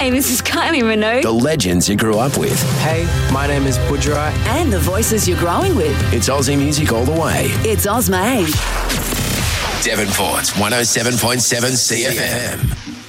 Hi, this is Kylie Minogue. The legends you grew up with. Hey, my name is Budgerai. And the voices you're growing with. It's Aussie music all the way. It's Ozmade. Devonport's 107.7 CFM.